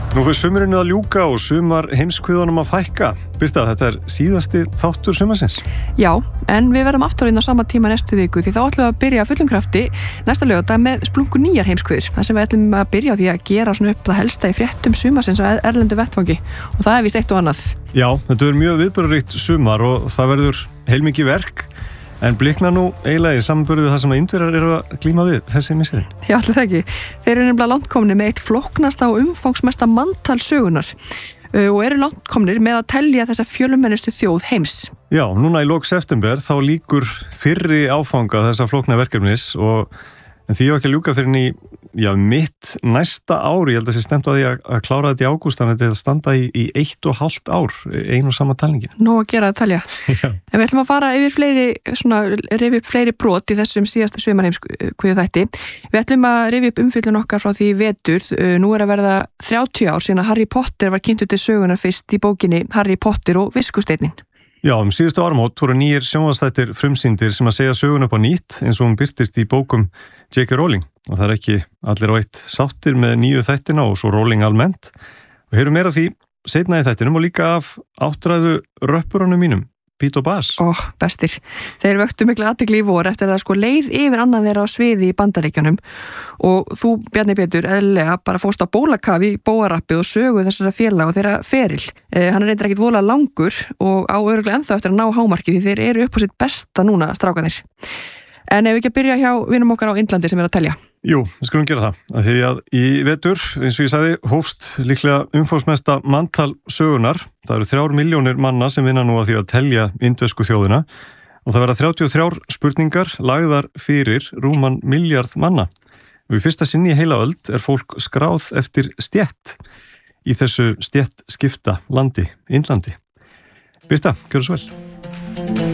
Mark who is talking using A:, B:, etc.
A: Nú fyrir sumrinu að ljúka og sumar heimskviðunum að fækka. Birta, þetta síðasti þáttur sumarsins.
B: Já, en við verðum aftur inn á sama tíma næstu viku því þá ætlum við að byrja að fullum krafti næsta laugardag með splungu nýjar heimskviður. Það sem við ætlum að byrja á því að gera svona upp það helsta í fréttum sumarsins á erlendu vettvangi og það víst eitt og annað.
A: Já, þetta mjög viðburðaríkt sumar og það verður heilmikið verk. En blikna nú eiginlega í samanburði við það sem Indverjar eru að glíma við þessi misserin.
B: Já, allir það ekki. Þeir eru nefnilega langt komnir með eitt flóknasta og umfangsmesta manntal sögunar og eru langt komnir með að telja þessa fjölmennustu þjóð heims.
A: Já, núna í lok september þá lýkur fyrri áfanga þessa flókna verkefnis en því ekki að ljúka fyrir mitt næsta ár. Ég held að sé stemt á því að klára þetta í ágúst, þannig að þetta standa í 1,5 ár, ein og sama talningi.
B: Nó að gera að talja.
A: Já.
B: En við ætlum að fara yfir rifja upp fleiri brot í þessum síðasta sumarheimskviðu þætti. Við ætlum að rifja upp umfjöllun okkar frá því vetur. Nú að verða 30 ár síðan að Harry Potter var kynntur til sögunar fyrst í bókinni Harry Potter og viskusteinninn.
A: Já, síðustu áramót voru nýjir sjónvarpsþættir frumsýndir sem að segja sögun upp á nýtt eins og hún birtist í bókum J.K. Rowling og það ekki allir á eitt sáttir með nýju þættina og svo Rowling almennt og heyrum meira því seinna í þættinum og líka af áttræðu röppurunum mínum, Pete og Bas.
B: Bestir. Þeir vöktu miklu athygli í vor eftir að leið yfir annað þeirra á sviði í Bandaríkjunum og þú, Bjarni Pétur, eðlilega bara fórst á bólakaf í bóarappi og sögu þessara félag og þeirra feril. Hann reyndar ekkit voðalega langur og á örugglega ennþá eftir að ná hámarki því þeir eru upp á sitt besta núna, strákanir. En ef við ekki að byrja hjá vinum okkar á Indlandi sem er að telja?
A: Jú, við skulum gera það. Því að í vetur, eins og ég sagði, hófst líklega umfangsmesta manntal sögunar. Það eru 3 milljónir manna sem vinna nú að því að telja indversku þjóðina og það verða 33 spurningar lagðar fyrir rúman milljarð manna. Og í fyrsta sinni í heila öld er fólk skráð eftir stétt í þessu stéttskipta landi, Indlandi. Birta, gjörðu svo vel.